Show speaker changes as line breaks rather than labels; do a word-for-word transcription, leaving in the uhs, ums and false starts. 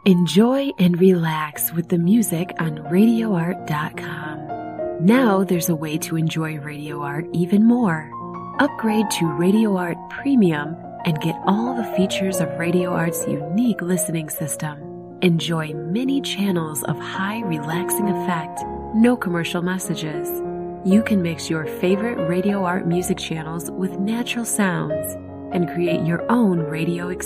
Enjoy and relax with the music on radio art dot com. Now there's a way to enjoy Radio Art even more. Upgrade to Radio Art Premium and get all the features of Radio Art's unique listening system. Enjoy many channels of high relaxing effect, no commercial messages. You can mix your favorite Radio Art music channels with natural sounds and create your own radio experience.